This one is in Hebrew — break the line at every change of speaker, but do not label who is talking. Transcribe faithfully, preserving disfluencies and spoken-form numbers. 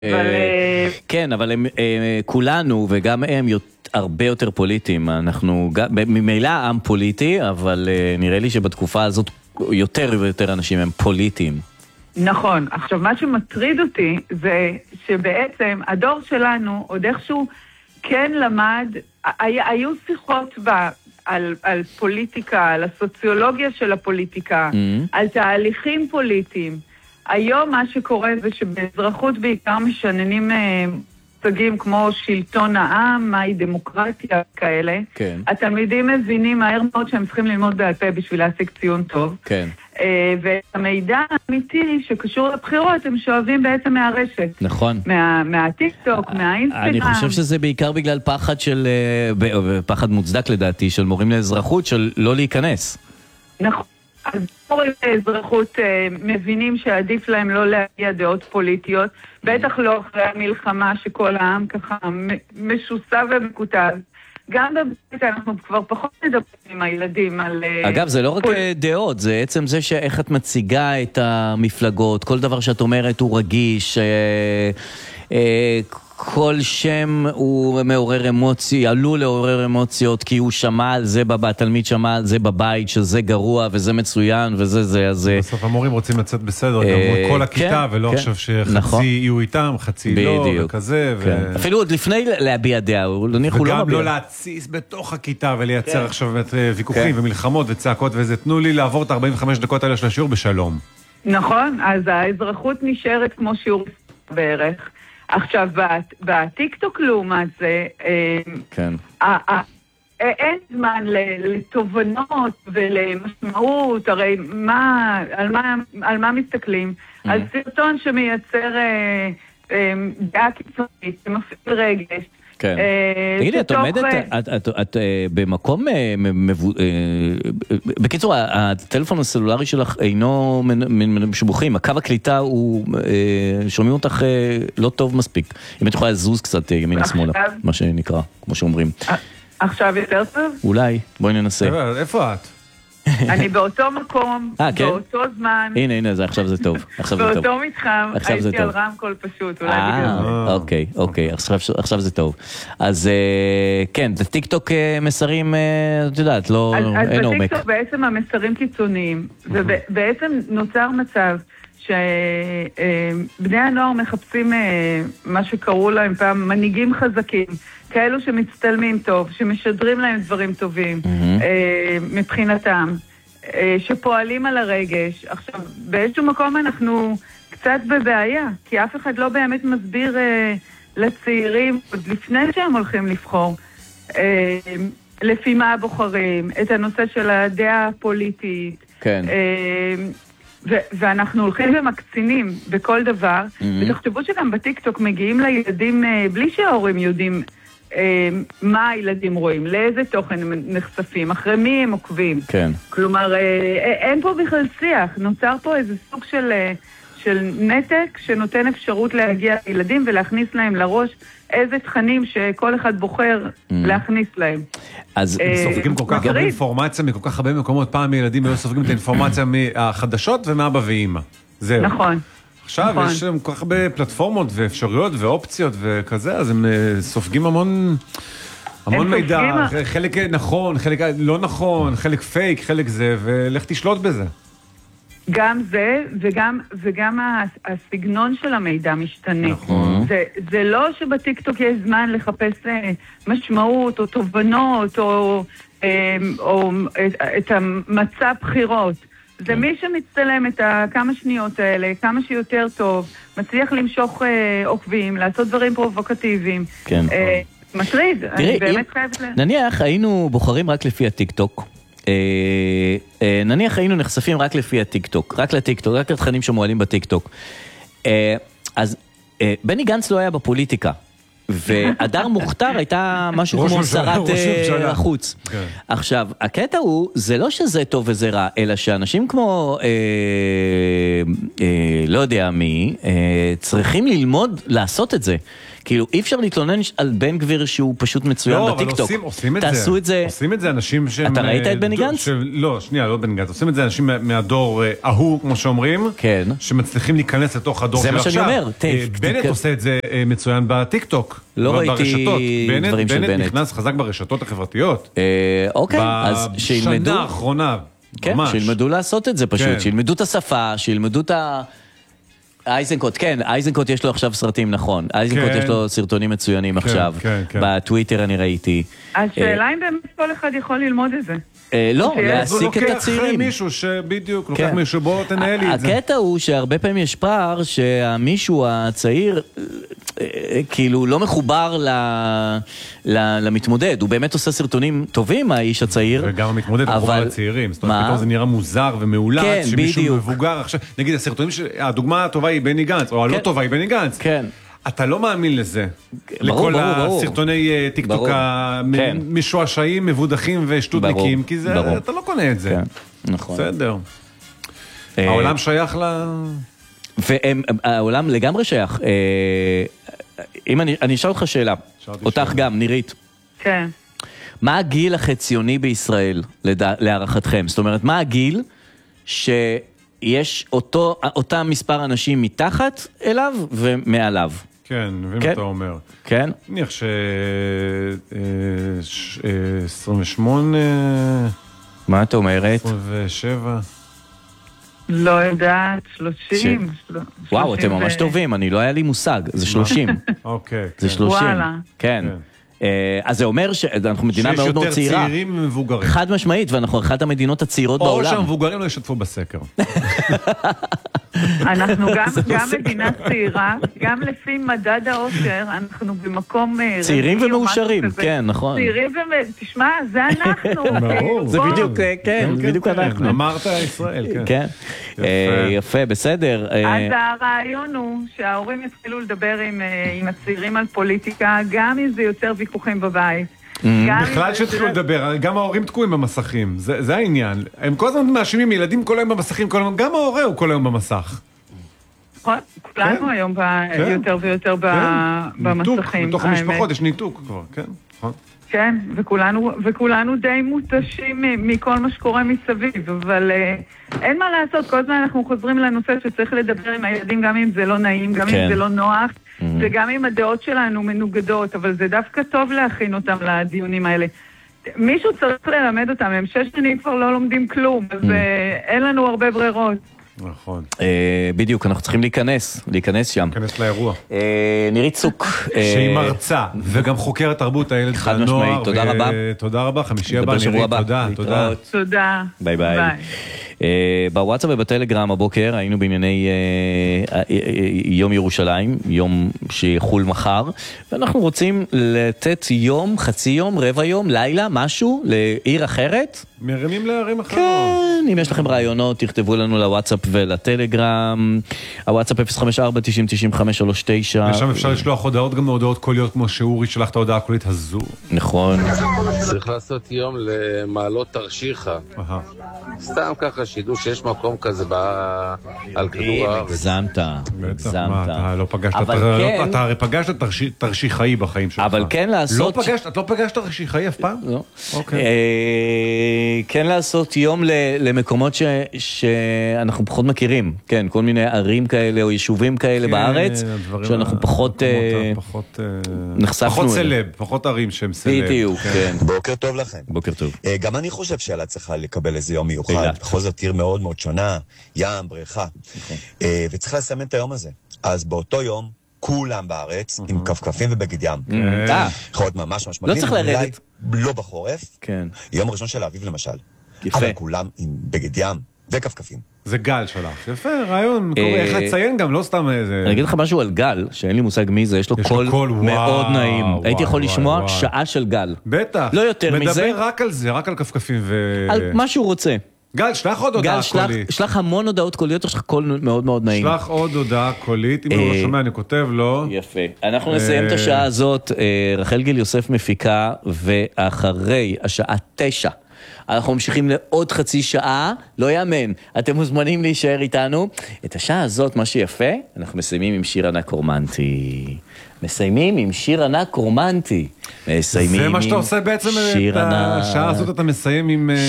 כן, אבל כולנו וגם הם הרבה יותר פוליטיים. אנחנו ממילא עם פוליטי, אבל נראה לי שבתקופה הזאת יותר ויותר אנשים הם פוליטיים.
נכון. עכשיו, מה שמטריד אותי זה שבעצם הדור שלנו עוד איכשהו כן למד, היו שיחות בה על, על פוליטיקה, על הסוציולוגיה של הפוליטיקה, mm-hmm. על תהליכים פוליטיים. היום מה שקורה זה שבאזרחות בעיקר משננים מושגים כמו שלטון העם, מהי דמוקרטיה, כאלה.
כן.
התלמידים מבינים מהר מאוד שהם צריכים ללמוד בעל פה בשביל להשיג ציון טוב.
כן.
והמידע האמיתי שקשור לבחירות הם שואבים בעצם מהרשת.
נכון.
מה, מהטיקטוק, מהאינסטגרם.
אני חושב שזה בעיקר בגלל פחד של, פחד מוצדק לדעתי, של מורים לאזרחות, של לא להיכנס.
נכון. אז מורים לאזרחות מבינים שעדיף להם לא להגיע דעות פוליטיות, בטח לא אחרי המלחמה שכל העם ככה משוסע ומקוטב. גם בבית אנחנו כבר פחות מדברים עם הילדים על...
אגב, זה לא רק דעות, זה עצם זה שאיך את מציגה את המפלגות, כל דבר שאת אומרת הוא רגיש, כל שם הוא מעורר אמוצי, עלול לעורר אמוציות, כי הוא שמע על זה, התלמיד שמע על זה בבית, שזה גרוע וזה מצוין וזה זה, אז...
בסוף המורים רוצים לצאת בסדר, גם כל הכיתה, ולא חושב שחצי יהיו איתם, חצי לא, וכזה.
אפילו עוד לפני להביע דעה,
וגם לא להציס בתוך הכיתה, ולייצר עכשיו ויכוחים ומלחמות וצעקות, וזה תנו לי לעבור את ארבעים וחמש דקות האלה של השיעור בשלום.
נכון, אז האזרחות נשארת כמו שיעור בערך. עכשיו, בטיקטוק לעומת זה,
כן.
אין זמן לתובנות ולמשמעות, הרי על מה מסתכלים? על סרטון שמייצר דעה קיצונית, שמפעיל רגש.
כן. תגידי, את עומדת, את במקום, בקיצור, הטלפון הסלולרי שלך אינו משבוחים, הקו הקליטה הוא, שומעים אותך לא טוב מספיק. אם את יכולה לזוז קצת ימינה שמאלה, מה שנקרא, כמו שאומרים.
עכשיו יותר טוב?
אולי, בואי ננסה.
איפה את?
אני באותו מקום, באותו זמן.
הנה, הנה, עכשיו זה טוב.
באותו מתחם, הייתי על רמקול פשוט, אולי בגלל זה.
אוקיי, אוקיי, עכשיו זה טוב. אז כן, בטיקטוק מסרים, את יודעת, לא, אין עומק.
אז בטיקטוק בעצם המסרים קיצוניים, ובעצם נוצר מצב שבני הנוער מחפשים מה שקראו להם פעם מנהיגים חזקים, כאלו שמצטלמים טוב, שמשדרים להם דברים טובים מבחינתם, שפועלים על הרגש. עכשיו, באיזשהו מקום אנחנו קצת בבעיה, כי אף אחד לא באמת מסביר לצעירים, עוד לפני שהם הולכים לבחור, לפי מה הבוחרים, את הנושא של הדעה הפוליטית.
כן.
ואנחנו הולכים ומקצינים בכל דבר, ותחשבו שגם בטיקטוק מגיעים לילדים בלי שההורים יודעים מה הילדים רואים, לאיזה תוכן הם נחשפים, אחרי מי הם עוקבים.
כן.
כלומר, אין פה בכלל שיח, נוצר פה איזה סוג של, של נתק שנותן אפשרות להגיע לילדים ולהכניס להם לראש איזה תכנים שכל אחד בוחר להכניס להם.
אז
סופגים כל כך הרבה אינפורמציה מכל כך הרבה מקומות, פעם ילדים היו סופגים את האינפורמציה מהחדשות ומאבא ואמא. זהו.
נכון.
עכשיו יש שם כל כך הרבה פלטפורמות ואפשרויות ואופציות וכזה, אז הם סופגים המון המון מידע, חלק נכון, חלק לא נכון, חלק פייק, חלק זה, ולך תשלוט בזה.
גם זה, וגם, וגם הסגנון של המידע משתנה.
נכון.
זה, זה לא שבטיקטוק יש זמן לחפש משמעות או תובנות או, או את, את המצע בחירות. זה מי שמצטלם את הכמה שניות האלה, כמה שיותר טוב, מצליח למשוך אה, עוקבים, לעשות דברים פרובוקטיביים.
כן.
אה, מטריד, אני באמת חייבת ל...
נניח היינו בוחרים רק לפי הטיקטוק, אה, אה, נניח היינו נחשפים רק לפי הטיקטוק, רק לטיקטוק, רק לתכנים שמועלים בטיקטוק. אה, אז אה, בני גנץ לא היה בפוליטיקה, והדר מוכתר הייתה משהו כמו שרת החוץ. עכשיו, הקטע הוא, זה לא שזה טוב וזה רע, אלא שאנשים כמו, לא יודע מי, צריכים ללמוד לעשות את זה. כאילו, אי אפשר להתלונן על בן גביר שהוא פשוט מצוין בטיקטוק.
לא, אבל עושים את זה.
תעשו את זה.
עושים את זה אנשים שהם...
אתה ראית את בני גנץ?
לא, שנייה, לא בני גנץ. עושים את זה אנשים מהדור ההוא, כמו שאומרים.
כן.
שמצליחים להיכנס לתוך הדור של עכשיו.
זה מה שאני אומר.
בנט עושה את זה מצוין בטיקטוק.
לא ראיתי דברים של בנט.
בנט נכנס חזק ברשתות החברתיות.
אוקיי, אז שילמדו.
בשנה האחרונה.
כן, שילמדו לעשות את זה פשוט. שילמדו את השפה, שילמדו את ה... אייזנקוט, כן, אייזנקוט יש לו עכשיו סרטים, נכון. אייזנקוט יש לו סרטונים מצוינים עכשיו. בטוויטר אני ראיתי.
השאלה אם באמת כל אחד יכול ללמוד את זה.
לא, להעסיק את הצעירים.
לוקח מישהו שבדיוק, לוקח מישהו, בוא תנהל לי את זה.
הקטע הוא שהרבה פעמים יש פער שהמישהו הצעיר כאילו לא מחובר למתמודד. הוא באמת עושה סרטונים טובים, האיש הצעיר.
וגם המתמודד מחובר לצעירים. זאת אומרת, פתאום זה נראה מוזר ומעולת, שמישהו מבוגר עכשיו. נגיד, הסרטונים, הדוגמה הטובה היא בני גנץ, או הלא טובה היא בני גנץ.
כן.
אתה לא מאמין לזה. לכל הסרטוני טיקטוק המשועשעים, מבודחים ושטותניקים, כי אתה לא קונה את זה.
נכון.
בסדר. העולם שייך ל...
והעולם לגמרי שייך. אם אני אשאל אותך שאלה, אותך גם, נירית.
כן.
מה הגיל החציוני בישראל, להערכתכם? זאת אומרת, מה הגיל שיש אותם מספר אנשים מתחת אליו ומעליו?
כן, ואם אתה אומר.
כן?
נניח ש... עשרים ושמונה...
מה את אומרת?
עשרים ושבע...
לא יודעת, שלושים.
וואו, אתם ממש טובים, אני לא היה לי מושג, זה שלושים.
אוקיי.
זה שלושים. כן. אז זה אומר שאנחנו מדינה מאוד מאוד צעירה.
שיש יותר צעירים ומבוגרים.
חד משמעית, ואנחנו אחת המדינות הצעירות בעולם.
או שהמבוגרים לא ישתפו בסקר.
אנחנו גם מדינה צעירה, גם לפי מדד האושר, אנחנו במקום...
צעירים ומאושרים, כן, נכון.
צעירים ומאושרים, תשמע, זה אנחנו.
זה בדיוק, כן, בדיוק אנחנו.
אמרת ישראל, כן.
יפה, בסדר.
אז הרעיון הוא שההורים יתחילו לדבר עם הצעירים על פוליטיקה, גם אם זה יותר ויכוחים בבית.
בכלל שהתחילו לדבר, גם ההורים תקועים במסכים, זה העניין. הם כל הזמן מאשימים ילדים כל היום במסכים, גם ההורה הוא כל היום במסך.
נכון, כולנו היום יותר ויותר במסכים.
בתוך המשפחות יש ניתוק כבר, כן, נכון.
כן, וכולנו די מותשים מכל מה שקורה מסביב, אבל אין מה לעשות, כל הזמן אנחנו חוזרים לנושא שצריך לדבר עם הילדים, גם אם זה לא נעים, גם אם זה לא נוח, וגם אם הדעות שלנו מנוגדות, אבל זה דווקא טוב להכין אותם לדיונים האלה. מישהו צריך ללמד אותם, הם שש שנים כבר לא לומדים כלום, אז אין לנו הרבה ברירות.
נכון.
בדיוק, אנחנו צריכים להיכנס, להיכנס שם.
להיכנס לאירוע.
נירית צוק.
שהיא מרצה, וגם חוקרת תרבות הילד
חד משמעית, תודה רבה.
תודה רבה, חמישי הבא, נירית, תודה.
תודה. תודה.
ביי ביי. בוואטסאפ ובטלגרם הבוקר היינו בענייני יום ירושלים, יום שיחול מחר, ואנחנו רוצים לתת יום, חצי יום, רבע יום, לילה, משהו לעיר אחרת.
מרימים לערים אחרות.
כן, אם יש לכם רעיונות, תכתבו לנו לוואטסאפ ולטלגרם. הוואטסאפ אפס חמש ארבע תשעים תשעים חמש שלוש תשע.
ושם אפשר לשלוח הודעות גם מהודעות קוליות, כמו שאורי שלח את ההודעה הקולית הזו.
נכון.
צריך לעשות יום למעלות תרשיחה. סתם ככה שידעו שיש מקום כזה על כדור הארץ.
הגזמת, הגזמת.
אתה לא פגשת, אתה הרי פגשת תרשיחאי בחיים שלך.
אבל כן לעשות...
את לא פגשת תרשיחאי אף פעם?
לא. כן לעשות יום למקומות שאנחנו פחות מכירים. כן, כל מיני ערים כאלה או יישובים כאלה בארץ, שאנחנו פחות נחשפנו.
פחות סלב, פחות ערים שהם סלב.
בדיוק, כן.
בוקר טוב לכם.
בוקר טוב.
גם אני חושב שאלה צריכה לקבל איזה יום מיוחד. בכל זאת עיר מאוד מאוד שונה, ים, בריכה. וצריך לסמן את היום הזה. אז באותו יום, כולם בארץ, עם כפכפים ובגד ים. יכול להיות ממש ממש מגניב.
לא צריך לרדת.
לא בחורף. יום ראשון של האביב למשל. אבל כולם עם בגד ים וכפכפים.
זה גל שלך. יפה, רעיון. איך לציין גם, לא סתם איזה...
אני אגיד לך משהו על גל, שאין לי מושג מי זה, יש לו קול מאוד נעים. הייתי יכול לשמוע שעה של גל.
בטח.
לא יותר מזה.
מדבר רק על זה, רק על כפכפים ו...
על מה שהוא רוצה.
גל, שלח עוד הודעה
גל, שלח,
קולית.
שלח המון הודעות קוליות, יש לך קול מאוד מאוד נעים.
שלח עוד הודעה קולית, אם הוא לא שומע, אני כותב לו.
יפה. אנחנו נסיים את השעה הזאת, רחל גיל יוסף מפיקה, ואחרי השעה תשע, אנחנו ממשיכים לעוד חצי שעה, לא יאמן, אתם מוזמנים להישאר איתנו. את השעה הזאת, מה שיפה, אנחנו מסיימים עם שיר ענק רומנטי. מסיימים עם שיר ענק רומנטי. מסיימים
זה מה שאתה עושה בעצם, את השעה הזאת אתה מסיים עם...